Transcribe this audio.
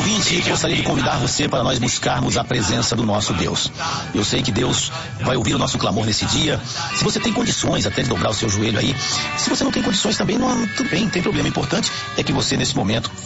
ouvinte, gostaria de convidar você para nós buscarmos a presença do nosso Deus. Eu sei que Deus vai ouvir o nosso clamor nesse dia. Se você tem condições até de dobrar o seu joelho aí, se você não tem condições também, tudo bem, não tem problema. O importante é que você nesse momento